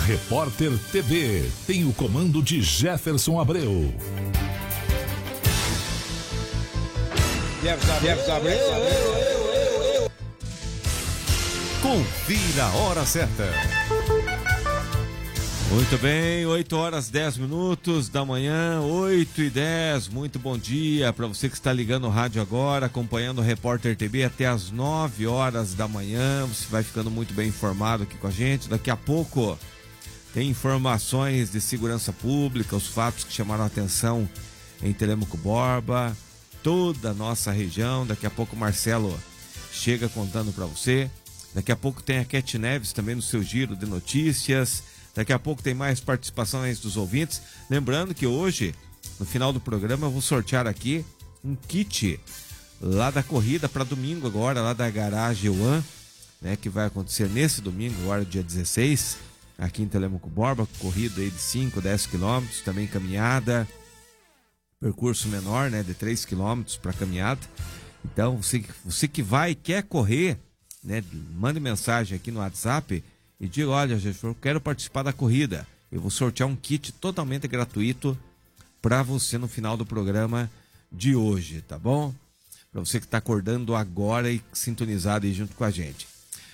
Repórter TV tem o comando de Jefferson Abreu. Jefferson Abreu. Confira a hora certa. Muito bem, 8 horas 10 minutos da manhã, 8h10. Muito bom dia para você que está ligando o rádio agora, acompanhando o Repórter TV até as 9 horas da manhã. Você vai ficando muito bem informado aqui com a gente. Daqui a pouco tem informações de segurança pública, os fatos que chamaram a atenção em Telêmaco Borba, toda a nossa região. Daqui a pouco o Marcelo chega contando para você. Daqui a pouco tem a Cat Neves também no seu giro de notícias. Daqui a pouco tem mais participações dos ouvintes. Lembrando que hoje, no final do programa, eu vou sortear aqui um kit lá da corrida para domingo agora, lá da Garage One, né, que vai acontecer nesse domingo, agora dia 16, aqui em Telêmaco Borba, corrida aí de 5, 10 quilômetros, também caminhada, percurso menor, né, de 3 quilômetros para caminhada. Então, você que vai e quer correr, né, mande mensagem aqui no WhatsApp e diga: olha, eu quero participar da corrida. Eu vou sortear um kit totalmente gratuito para você no final do programa de hoje, tá bom? Para você que está acordando agora e sintonizado aí junto com a gente.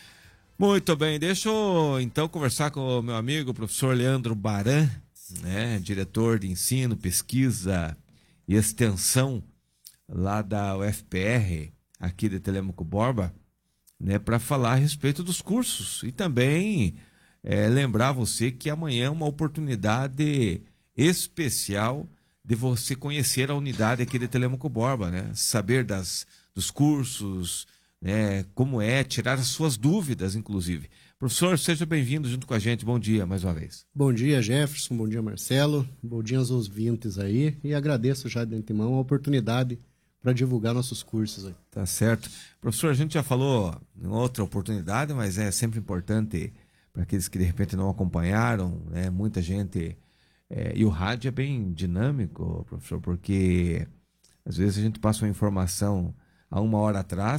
Muito bem, deixa eu então conversar com o meu amigo, o professor Leandro Baran, né, diretor de ensino, pesquisa e extensão lá da UFPR, aqui de Telêmaco Borba, né, para falar a respeito dos cursos e também lembrar você que amanhã é uma oportunidade especial de você conhecer a unidade aqui de Telêmaco Borba, né, saber dos cursos, né, como tirar as suas dúvidas, inclusive. Professor, seja bem-vindo junto com a gente. Bom dia mais uma vez. Bom dia, Jefferson. Bom dia, Marcelo. Bom dia aos ouvintes aí e agradeço já de antemão a oportunidade para divulgar nossos cursos aí. Tá certo. Professor, a gente já falou em outra oportunidade, mas é sempre importante para aqueles que de repente não acompanharam, né? Muita gente. E o rádio é bem dinâmico, professor, porque às vezes a gente passa uma informação há uma hora atrás,